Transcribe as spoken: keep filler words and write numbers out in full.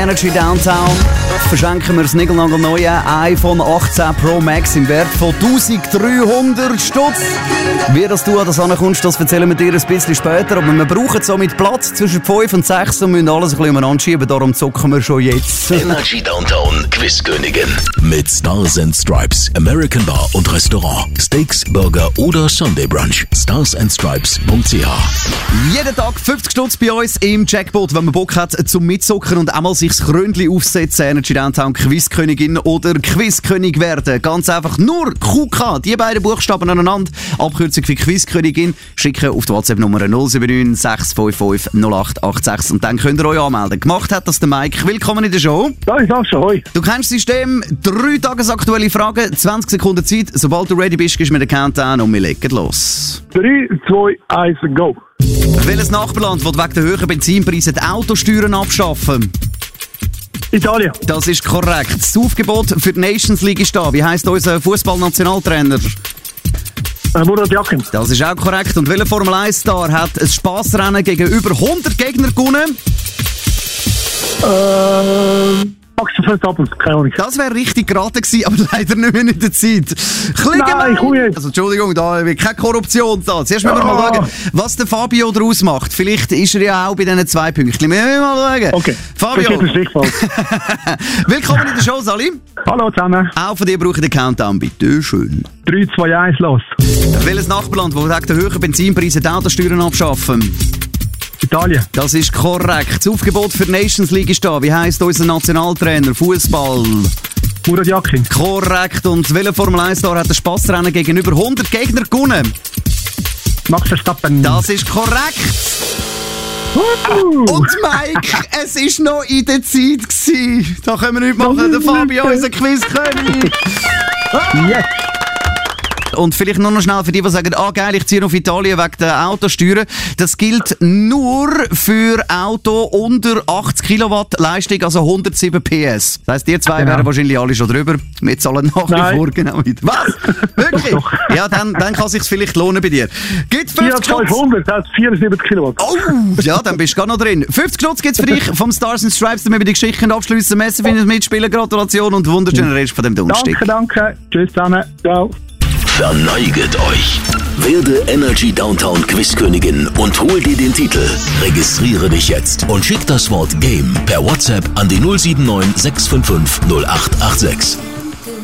Energy Downtown verschenken wir das niegelnagelneue iPhone achtzehn Pro Max im Wert von eintausenddreihundert Stutz. Wie das du an das ankommst, das erzählen wir dir ein bisschen später. Aber wir brauchen so mit Platz zwischen fünf und sechs und müssen alles ein bisschen umeinander schieben. Darum zocken wir schon jetzt. Energy Downtown Quizkönigin. Mit Stars and Stripes, American Bar und Restaurant, Steaks, Burger oder Sunday Brunch. stars and stripes punkt c h. Jeden Tag fünfzig Stutz bei uns im Jackpot, wenn man Bock hat zum Mitzocken und einmal sich das Krönchen aufsetzen. Energy Downtown Quizkönigin oder Quizkönig werden. Ganz einfach nur Q K. Die beiden Buchstaben aneinander. Abkürzung für Quizkönigin. Schicken auf die WhatsApp-Nummer null sieben neun sechs fünf fünf null acht acht sechs und dann könnt ihr euch anmelden. Gemacht hat das der Mike. Willkommen in der Show. Ja, ich sag schon, hoi. Du kennst das System. Drei tagesaktuelle Fragen, zwanzig Sekunden Zeit. Sobald du ready bist, gehst du mit dem Countdown und wir legen los. drei, zwei, eins, go. Welches Nachbarland will wegen der höheren Benzinpreise die Autosteuern abschaffen? Italien. Das ist korrekt. Das Aufgebot für die Nations League ist da. Wie heisst unser Fußballnationaltrainer? Äh, Murat Yakin. Das ist auch korrekt. Und welcher Formel eins Star hat ein Spassrennen gegen über hundert Gegner gewonnen? Äh, Max Verstappen, keine Ahnung. Das wäre richtig geraten gewesen, aber leider nicht mehr in der Zeit. Klein Nein, gemein. komm jetzt. Also Entschuldigung, da wird keine Korruption da. Zuerst müssen wir Oh. mal schauen, was der Fabio daraus macht. Vielleicht ist er ja auch bei diesen zwei Pünktchen. Wir müssen mal schauen. Okay. Fabio. Das ist richtig. Willkommen in der Show, Sali. Hallo zusammen. Auch von dir brauche ich den Countdown, bitte schön. drei, zwei, eins, los. Welches Nachbarland, wo wegen der höheren Benzinpreise die Autosteuern abschaffen? Italien. Das ist korrekt. Das Aufgebot für die Nations League ist da. Wie heisst unser Nationaltrainer? Fußball. Murat Yakin. Korrekt. Und welcher Formel eins Star hat ein Spassrennen gegen über hundert Gegner gewonnen? Max Verstappen. Das ist korrekt. Uh. Und Mike, es war noch in der Zeit gewesen. Da können wir nicht machen. Der Fabio, unser Quizkönig. Yes. Und vielleicht nur noch schnell für die, die sagen, ah geil, ich ziehe auf Italien wegen der Autosteuern. Das gilt nur für Auto unter achtzig Kilowatt Leistung, also hundertsieben P S. Das heisst, die zwei Genau. wären wahrscheinlich alle schon drüber. Wir zahlen nach wie Nein. vor genau mit. Was? Wirklich? Doch, doch. Ja, dann, dann kann es sich vielleicht lohnen bei dir. Gibt vier fünfzig Stutz. fünfhundert, das ist vierundsiebzig Kilowatt. Oh, ja, dann bist du gar noch drin. fünfzig Stutz gibt es für dich vom Stars and Stripes, damit wir die Geschichte abschließen. Messi findet mitspielen. Gratulation und wunderschönen Rest von dem Donnerstag. Danke, danke. Tschüss zusammen. Ciao. Verneiget euch. Werde Energy Downtown Quizkönigin und hol dir den Titel. Registriere dich jetzt und schick das Wort Game per WhatsApp an die null sieben neun sechs fünf fünf null acht acht sechs.